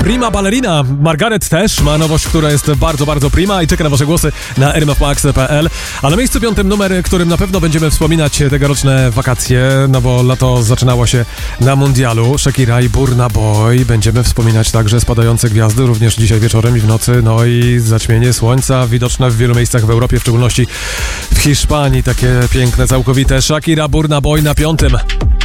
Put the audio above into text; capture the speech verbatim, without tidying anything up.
Prima Ballerina. Margaret też ma nowość, która jest bardzo, bardzo prima i czeka na wasze głosy na r m f max kropka p l. A na miejscu piątym numer, którym na pewno będziemy wspominać tegoroczne wakacje, no bo lato zaczynało się na mundialu. Shakira i Burna Boy. Będziemy wspominać także spadające gwiazdy, również dzisiaj wieczorem i w nocy. No i zaćmienie słońca widoczne w wielu miejscach w Europie, w szczególności w Hiszpanii. Takie piękne, całkowite. Shakira, Burna Boy na piątym.